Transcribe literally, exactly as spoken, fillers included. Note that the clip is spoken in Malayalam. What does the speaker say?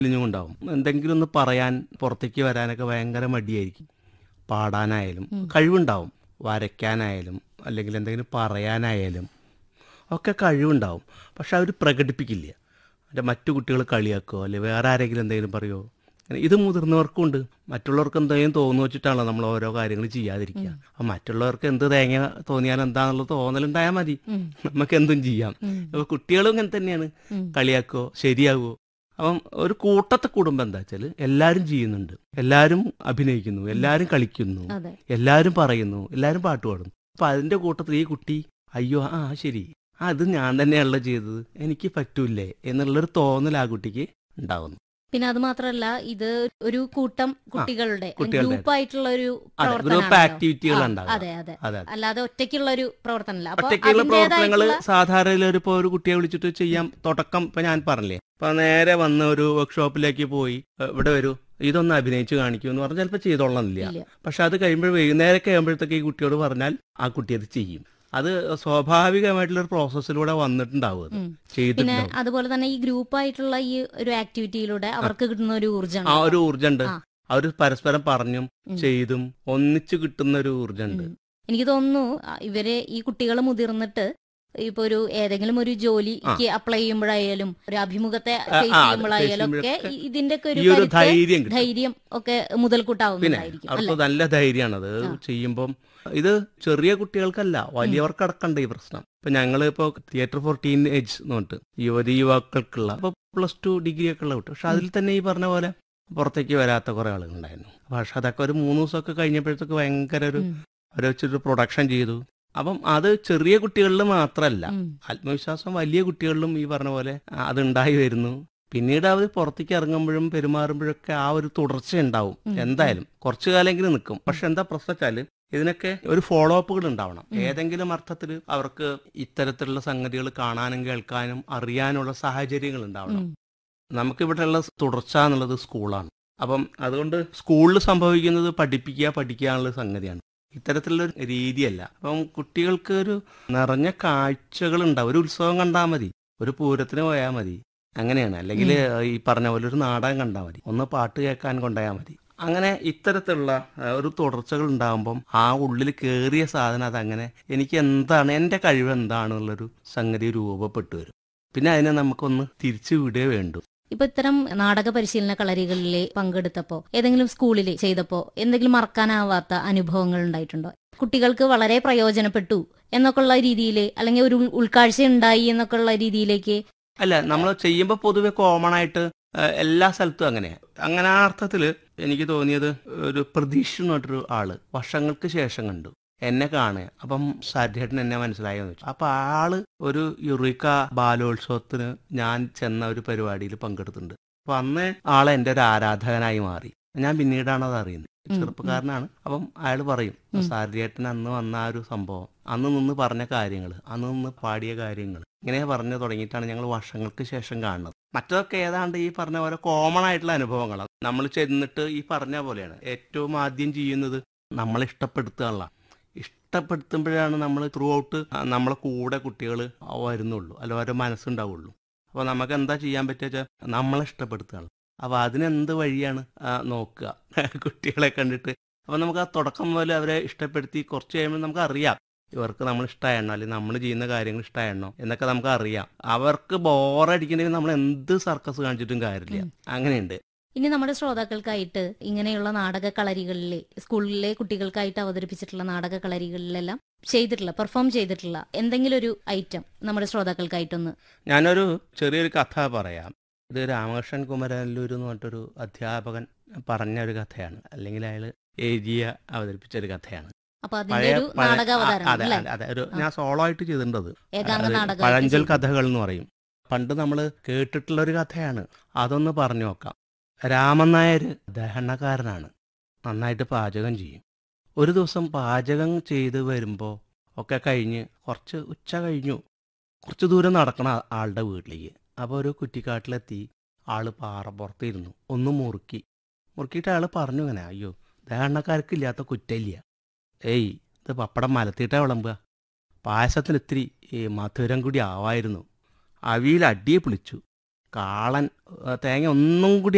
ഉണ്ടാവും. എന്തെങ്കിലും ഒന്ന് പറയാൻ പുറത്തേക്ക് വരാനൊക്കെ ഭയങ്കര മടിയായിരിക്കും. പാടാനായാലും കഴിവുണ്ടാവും, വരയ്ക്കാനായാലും അല്ലെങ്കിൽ എന്തെങ്കിലും പറയാനായാലും ഒക്കെ കഴിവുണ്ടാവും. പക്ഷെ അവർ പ്രകടിപ്പിക്കില്ല. എൻ്റെ മറ്റു കുട്ടികൾ കളിയാക്കുമോ അല്ലെങ്കിൽ വേറെ ആരെങ്കിലും എന്തെങ്കിലും പറയുമോ? ഇത് മുതിർന്നവർക്കും ഉണ്ട്. മറ്റുള്ളവർക്ക് എന്തെങ്കിലും തോന്നു വെച്ചിട്ടാണല്ലോ നമ്മൾ ഓരോ കാര്യങ്ങൾ ചെയ്യാതിരിക്കുക. അപ്പം മറ്റുള്ളവർക്ക് എന്ത് തേങ്ങ തോന്നിയാൽ എന്താണെന്നുള്ള തോന്നലുണ്ടായാൽ മതി, നമുക്ക് എന്തും ചെയ്യാം. അപ്പോൾ കുട്ടികളും ഇങ്ങനെ തന്നെയാണ്. കളിയാക്കുമോ, ശരിയാകുമോ? അപ്പം ഒരു കൂട്ടത്തെ കുടുംബം എന്താ വെച്ചാൽ എല്ലാവരും ചെയ്യുന്നുണ്ട്, എല്ലാവരും അഭിനയിക്കുന്നു, എല്ലാവരും കളിക്കുന്നു, എല്ലാവരും പറയുന്നു, എല്ലാവരും പാട്ട് പാടുന്നു. അപ്പം അതിൻ്റെ കൂട്ടത്തിൽ ഈ കുട്ടി അയ്യോ ആ ശരി ആ അത് ഞാൻ തന്നെയാണല്ലോ ചെയ്തത്, എനിക്ക് പറ്റൂലേ എന്നുള്ളൊരു തോന്നൽ ആ കുട്ടിക്ക് ഉണ്ടാവുന്നു. പിന്നെ അത് മാത്രമല്ല, ഇത് ഒരു കൂട്ടം കുട്ടികളുടെ ഗ്രൂപ്പായിട്ടുള്ള ഒരു ഗ്രൂപ്പ് ആക്ടിവിറ്റികൾ അതെ അതെ അല്ലാതെ ഒറ്റയ്ക്കുള്ള ഒരു പ്രവർത്തനമല്ല. ഒറ്റയ്ക്കുള്ള പ്രവർത്തനങ്ങൾ സാധാരണ ഇപ്പോൾ ഒരു കുട്ടിയെ വിളിച്ചിട്ട് ചെയ്യാം. തുടക്കം ഇപ്പൊ ഞാൻ പറഞ്ഞില്ലേ, ഇപ്പൊ നേരെ വന്ന് ഒരു വർക്ക്ഷോപ്പിലേക്ക് പോയി ഇവിടെ വരൂ ഇതൊന്ന് അഭിനയിച്ച് കാണിക്കൂ എന്ന് പറഞ്ഞാൽ ചിലപ്പോൾ ചെയ്തോളന്നില്ല. പക്ഷെ അത് കഴിയുമ്പോൾ വൈകുന്നേരമൊക്കെ ആകുമ്പോഴത്തേക്ക് ഈ കുട്ടിയോട് പറഞ്ഞാൽ ആ കുട്ടി അത് ചെയ്യും. അത് സ്വാഭാവികമായിട്ടുള്ള ഒരു പ്രോസസ്സിലൂടെ വന്നിട്ടുണ്ടാവും. പിന്നെ അതുപോലെ തന്നെ ഈ ഗ്രൂപ്പായിട്ടുള്ള ഈ ഒരു ആക്ടിവിറ്റിയിലൂടെ അവർക്ക് കിട്ടുന്ന ഒരു ഊർജ്ജം ആ ഒരു ഊർജ്ജമുണ്ട്. അവർ പരസ്പരം പറഞ്ഞും ചെയ്തും ഒന്നിച്ചു കിട്ടുന്ന ഒരു ഊർജ്ജമുണ്ട്. എനിക്ക് തോന്നുന്നു ഇവരെ ഈ കുട്ടികൾ മുതിർന്നിട്ട് ഇപ്പൊ ഒരു ഏതെങ്കിലും ഒരു ജോലിക്ക് അപ്ലൈ ചെയ്യുമ്പോഴായാലും ഒരു അഭിമുഖത്തെ ഫേസ് ചെയ്യുമ്പോഴായാലും ഒക്കെ ഇതിന്റെ ഒക്കെ ഒരു ധൈര്യം ഒക്കെ മുതൽക്കൂട്ടാവുന്നതായിരിക്കും. അവർക്ക് നല്ല ധൈര്യമാണത് ചെയ്യുമ്പം. ഇത് ചെറിയ കുട്ടികൾക്കല്ല, വലിയവർക്കടക്കണ്ട ഈ പ്രശ്നം. ഇപ്പൊ ഞങ്ങള് ഇപ്പൊ തിയേറ്റർ ഫോർ ടീൻ ഏജ് എന്ന് പറഞ്ഞിട്ട് യുവതി യുവാക്കൾക്കുള്ള ഇപ്പൊ പ്ലസ് ടു ഡിഗ്രി ഒക്കെ ഉള്ള കുട്ടി. പക്ഷെ അതിൽ തന്നെ ഈ പറഞ്ഞ പോലെ പുറത്തേക്ക് വരാത്ത കുറെ ആളുകളുണ്ടായിരുന്നു. പക്ഷെ അതൊക്കെ ഒരു മൂന്ന് ദിവസമൊക്കെ കഴിഞ്ഞപ്പോഴത്തേക്ക് ഭയങ്കര ഒരു ഒരു വെച്ചൊരു പ്രൊഡക്ഷൻ ചെയ്തു. അപ്പം അത് ചെറിയ കുട്ടികളിൽ മാത്രമല്ല, ആത്മവിശ്വാസം വലിയ കുട്ടികളിലും ഈ പറഞ്ഞ പോലെ അതുണ്ടായി വരുന്നു. പിന്നീട് അവർ പുറത്തേക്ക് ഇറങ്ങുമ്പോഴും പെരുമാറുമ്പോഴൊക്കെ ആ ഒരു തുടർച്ച ഉണ്ടാവും. എന്തായാലും കുറച്ചു കാലമെങ്കിലും നിൽക്കും. പക്ഷെ എന്താ പ്രശ്നം വെച്ചാല് ഇതിനൊക്കെ ഒരു ഫോളോ അപ്പുകൾ ഉണ്ടാവണം. ഏതെങ്കിലും അർത്ഥത്തിൽ അവർക്ക് ഇത്തരത്തിലുള്ള സംഗതികൾ കാണാനും കേൾക്കാനും അറിയാനുള്ള സാഹചര്യങ്ങൾ ഉണ്ടാവണം. നമുക്കിവിടെ ഉള്ള തുടർച്ച എന്നുള്ളത് സ്കൂളാണ്. അപ്പം അതുകൊണ്ട് സ്കൂളിൽ സംഭവിക്കുന്നത് പഠിപ്പിക്കുക പഠിക്കുക എന്നുള്ള സംഗതിയാണ്. ഇത്തരത്തിലുള്ളൊരു രീതിയല്ല. അപ്പം കുട്ടികൾക്ക് ഒരു നിറഞ്ഞ കാഴ്ചകൾ ഉണ്ടാവും. ഒരു ഉത്സവം കണ്ടാൽ മതി, ഒരു പൂരത്തിന് പോയാൽ മതി, അങ്ങനെയാണ്. അല്ലെങ്കിൽ ഈ പറഞ്ഞ പോലെ ഒരു നാടകം കണ്ടാൽ മതി, ഒന്ന് പാട്ട് കേൾക്കാൻ കൊണ്ടുപോയാൽ മതി. അങ്ങനെ ഇത്തരത്തിലുള്ള ഒരു തുടർച്ചകൾ ഉണ്ടാകുമ്പം ആ ഉള്ളിൽ കയറിയ സാധനം അതങ്ങനെ എനിക്ക് എന്താണ് എൻ്റെ കഴിവ് എന്താണെന്നുള്ളൊരു സംഗതി രൂപപ്പെട്ടു വരും. പിന്നെ അതിനെ നമുക്കൊന്ന് തിരിച്ചു വിടേ വേണ്ടു. ഇപ്പൊ ഇത്തരം നാടക പരിശീലന കളരികളിൽ പങ്കെടുത്തപ്പോ ഏതെങ്കിലും സ്കൂളിൽ ചെയ്തപ്പോ എന്തെങ്കിലും മറക്കാനാവാത്ത അനുഭവങ്ങൾ ഉണ്ടായിട്ടുണ്ടോ? കുട്ടികൾക്ക് വളരെ പ്രയോജനപ്പെട്ടു എന്നൊക്കെ ഉള്ള രീതിയിൽ, അല്ലെങ്കിൽ ഒരു ഉൾക്കാഴ്ച ഉണ്ടായി എന്നൊക്കെ ഉള്ള രീതിയിലേക്ക്? അല്ല, നമ്മൾ ചെയ്യുമ്പോൾ പൊതുവെ കോമൺ ആയിട്ട് എല്ലാ സ്ഥലത്തും അങ്ങനെയാണ്. അങ്ങനെ ആ അർത്ഥത്തിൽ എനിക്ക് തോന്നിയത് ഒരു പ്രതീക്ഷ എന്ന് പറഞ്ഞൊരു ആള് വർഷങ്ങൾക്ക് ശേഷം കണ്ടു, എന്നെ കാണുക. അപ്പം സാരിയേട്ടൻ എന്നെ മനസ്സിലായെന്ന് വെച്ചു. അപ്പൊ ആള് ഒരു യുറീക്ക ബാലോത്സവത്തിന് ഞാൻ ചെന്ന ഒരു പരിപാടിയിൽ പങ്കെടുത്തിട്ടുണ്ട്. അപ്പൊ അന്ന് ആളെ എൻ്റെ ഒരു ആരാധകനായി മാറി. ഞാൻ പിന്നീടാണ് അത് അറിയുന്നത്. ചെറുപ്പക്കാരനാണ്. അപ്പം അയാൾ പറയും, സാരിയേട്ടൻ അന്ന് വന്ന ആ ഒരു സംഭവം, അന്ന് നിന്ന് പറഞ്ഞ കാര്യങ്ങൾ, അന്ന് നിന്ന് പാടിയ കാര്യങ്ങൾ, ഇങ്ങനെ പറഞ്ഞു തുടങ്ങിയിട്ടാണ് ഞങ്ങൾ വർഷങ്ങൾക്ക് ശേഷം കാണുന്നത്. മറ്റതൊക്കെ ഏതാണ്ട് ഈ പറഞ്ഞ പോലെ കോമൺ ആയിട്ടുള്ള അനുഭവങ്ങളാണ്. നമ്മൾ ചെന്നിട്ട് ഈ പറഞ്ഞ പോലെയാണ് ഏറ്റവും ആദ്യം ചെയ്യുന്നത് നമ്മളെ ഇഷ്ടപ്പെടുത്തുകയുള്ള. ഇഷ്ടപ്പെടുത്തുമ്പോഴാണ് നമ്മൾ ത്രൂ ഔട്ട് നമ്മളെ കൂടെ കുട്ടികൾ വരുന്നുള്ളൂ, അല്ല അവരുടെ മനസ്സുണ്ടാവുള്ളൂ. അപ്പോൾ നമുക്ക് എന്താ ചെയ്യാൻ പറ്റുക വെച്ചാൽ നമ്മളെ ഇഷ്ടപ്പെടുത്തുകയാണ്. അപ്പോൾ അതിനെന്ത് വഴിയാണ് നോക്കുക കുട്ടികളെ കണ്ടിട്ട്. അപ്പോൾ നമുക്ക് ആ തുടക്കം പോലെ അവരെ ഇഷ്ടപ്പെടുത്തി കുറച്ച് കഴിയുമ്പോൾ നമുക്ക് അറിയാം ഇവർക്ക് നമ്മൾ ഇഷ്ടമാണോ അല്ലെങ്കിൽ നമ്മൾ ചെയ്യുന്ന കാര്യങ്ങൾ ഇഷ്ടമാണോ എന്നൊക്കെ നമുക്ക് അറിയാം. അവർക്ക് ബോറടിക്കണമെങ്കിൽ നമ്മൾ എന്ത് സർക്കസ് കാണിച്ചിട്ടും കാര്യമില്ല. അങ്ങനെയുണ്ട്. ഇനി നമ്മുടെ ശ്രോതാക്കൾക്കായിട്ട് ഇങ്ങനെയുള്ള നാടക കളരികളിലെ സ്കൂളിലെ കുട്ടികൾക്കായിട്ട് അവതരിപ്പിച്ചിട്ടുള്ള നാടക കളരികളിലെല്ലാം ചെയ്തിട്ടുള്ള പെർഫോം ചെയ്തിട്ടുള്ള എന്തെങ്കിലും ഒരു ഐറ്റം നമ്മുടെ ശ്രോതാക്കൾക്കായിട്ടൊന്ന്. ഞാനൊരു ചെറിയൊരു കഥ പറയാം. ഇത് രാമകൃഷ്ണൻ കുമരല്ലൂർ എന്ന് പറഞ്ഞിട്ടൊരു അധ്യാപകൻ പറഞ്ഞ ഒരു കഥയാണ്, അല്ലെങ്കിൽ അയാൾ എഴുതിയ അവതരിപ്പിച്ച ഒരു കഥയാണ്. അതെ അതെ ഒരു ഞാൻ സോളോ ആയിട്ട് ചെയ്തിട്ടുണ്ടത്. പഴഞ്ചൽ കഥകൾ എന്ന് പറയും. പണ്ട് നമ്മൾ കേട്ടിട്ടുള്ള ഒരു കഥയാണ്. അതൊന്ന് പറഞ്ഞു നോക്കാം. രാമൻ നായർ ദഹനക്കാരനാണ്, നന്നായിട്ട് പാചകം ചെയ്യും. ഒരു ദിവസം പാചകം ചെയ്ത് വരുമ്പോൾ ഒക്കെ കഴിഞ്ഞ് കുറച്ച് ഉച്ച കഴിഞ്ഞു, കുറച്ച് ദൂരം നടക്കണം ആളുടെ വീട്ടിലേക്ക്. അപ്പോൾ ഒരു കുറ്റിക്കാട്ടിലെത്തി ആള് പാറപ്പുറത്തിരുന്നു, ഒന്ന് മുറുക്കി മുറുക്കിയിട്ട് ആൾ പറഞ്ഞു ഇങ്ങനെ, അയ്യോ ദഹനക്കാർക്കില്ലാത്ത കുറ്റമില്ല, ഏയ് ഇത് പപ്പടം മലത്തിയിട്ടാ വിളമ്പുക, പായസത്തിന് ഇത്തിരി ഈ മധുരം കൂടി ആവായിരുന്നു, അവിയിൽ അടിയെ പിളിച്ചു, കാളൻ തേങ്ങ ഒന്നും കൂടി